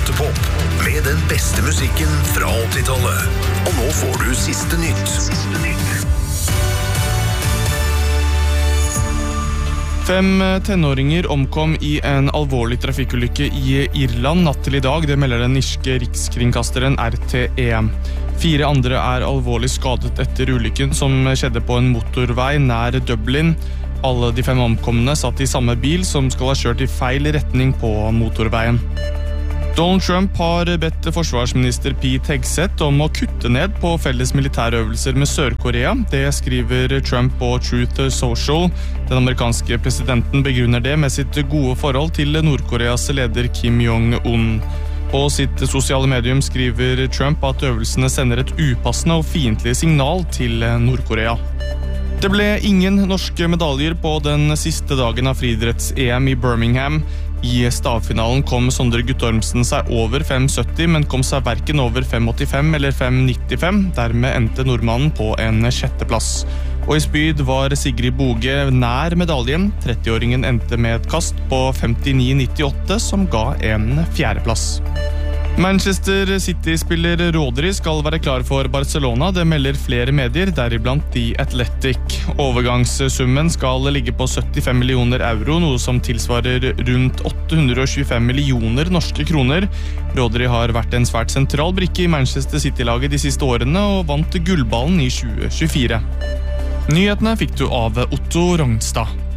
Åttepop med den beste musikken fra 80-tallet. Og nå får du siste nytt. 5 tenåringer omkom i en alvorlig trafikkulykke i Irland natt til i dag, det melder den irske rikskringkasteren RTE. 4 andre er alvorlig skadet etter ulykken som skjedde på en motorvei nær Dublin. Alle de 5 omkomne satt i samme bil som skal ha kjørt i feil retning på motorveien. Donald Trump har bedt forsvarsminister Pete Hegseth om å kutte ned på felles militærøvelser med Sør-Korea. Det skriver Trump på Truth Social. Den amerikanske presidenten begrunner det med sitt gode forhold til Nord-Koreas leder Kim Jong-un. På sitt sosiale medium skriver Trump at øvelsene sender et upassende og fiendtlig signal til Nord-Korea. Det ble ingen norske medaljer på den siste dagen av friidretts-EM i Birmingham. I stavfinalen kom Sondre Guttormsen seg over 5,70, men kom seg hverken over 5,85 eller 5,95. Dermed endte nordmannen på en 6. plass. Og i spyd var Sigrid Boge nær medaljen. 30-åringen endte med et kast på 59,98, som ga en 4. plass. Manchester City-spiller Rodri skal være klar for Barcelona, det melder flere medier, deriblant The Athletic. Overgangssummen skal ligge på 75 millioner euro, noe som tilsvarer rundt 825 millioner norske kroner. Rodri har vært en svært sentral brikke i Manchester City-laget de siste årene og vant gullballen i 2024. Nyhetene fikk du av Otto Rongstad.